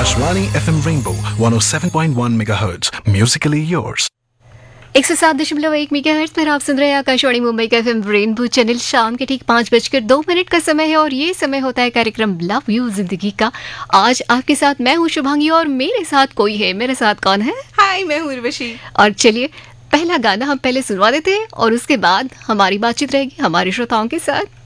Akashvani FM Rainbow 107.1 MHz. Musically yours. 107.1 megahertz पर आप सुन रहे हैं आकाशवाणी मुंबई का एफएम रेनबो चैनल। शाम के ठीक 5:02 का समय है और ये समय होता है कार्यक्रम लव यू जिंदगी का। आज आपके साथ मैं हूँ शुभांगी और मेरे साथ कोई है। मेरे साथ कौन है? हाय, मैं हूँ उर्वशी। और चलिए पहला गाना हम पहले सुनवा देते हैं और उसके बाद हमारी बातचीत रहेगी हमारे श्रोताओं के साथ।